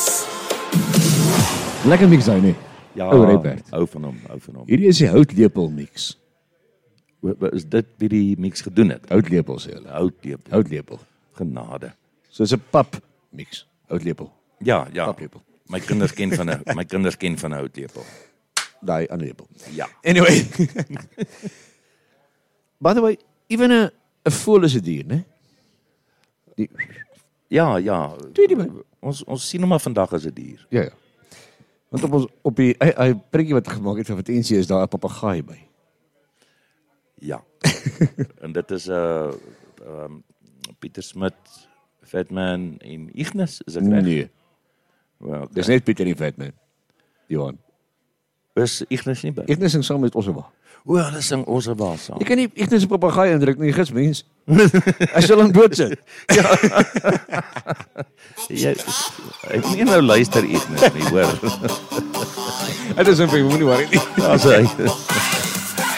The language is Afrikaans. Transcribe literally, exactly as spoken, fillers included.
Lekker mix daai nie. Ja, Ou Rybert. hou van hom, hou van hom. Hierdie is die houtlepel mix. Wa- wa- Is dit wie die mix gedoen het? Houtlepel sê hulle. Houtlepel. Houtlepel. Genade. So is 'n pap mix. Houtlepel. Ja, ja. Paplepel. My kinders ken van 'n my kinders ken van 'n houtlepel. Daai ander lepel. Ja. Anyway. By the way, even 'n 'n voël is 'n dier, né? Die Ja, ja. Doe die man. Ons ons sien hom maar vandag as 'n dier. Ja ja. Want op ons op die hy, hy prentjie wat gemaak het van Vatensie is daar 'n papegaai by. Ja. En dit is 'n uh, um, Pieter Smit, Fatman en Ignis, is ek reg? Nee, Well, okay. dis net Pieter en Fatman. Johan. Is Ignis nie by? Ignis sing saam met Ossewa. O, hulle sing ons baas saam. Jy kan nie Ignis 'n papegaai indruk nie, gits mens. Hy sal hom doodsit. Ja, ek moet nie nou luister Ignis nie, hoor. Dit is 'n moenie worry nie. Ja, so.